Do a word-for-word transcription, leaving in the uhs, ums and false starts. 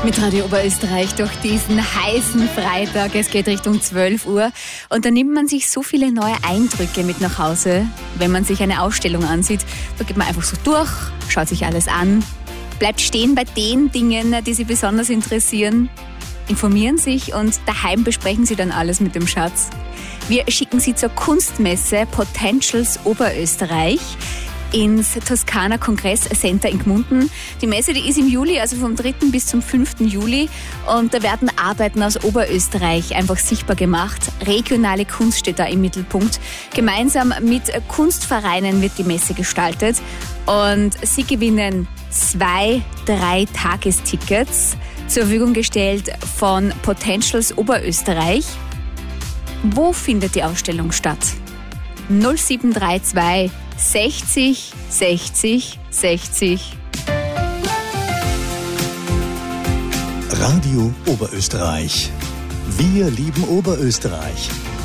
Mit Radio Oberösterreich durch diesen heißen Freitag. Es geht Richtung zwölf Uhr und da nimmt man sich so viele neue Eindrücke mit nach Hause, wenn man sich eine Ausstellung ansieht. Da geht man einfach so durch, schaut sich alles an, bleibt stehen bei den Dingen, die Sie besonders interessieren, informieren sich und daheim besprechen Sie dann alles mit dem Schatz. Wir schicken Sie zur Kunstmesse Potentials Oberösterreich ins Toskana Kongress Center in Gmunden. Die Messe, die ist im Juli, also vom dritten bis zum fünften Juli. Und da werden Arbeiten aus Oberösterreich einfach sichtbar gemacht. Regionale Kunst steht da im Mittelpunkt. Gemeinsam mit Kunstvereinen wird die Messe gestaltet. Und Sie gewinnen zwei Drei-Tagestickets zur Verfügung gestellt von Potentials Oberösterreich. Wo findet die Ausstellung statt? null sieben drei zwei sechzig sechzig sechzig. Radio Oberösterreich. Wir lieben Oberösterreich.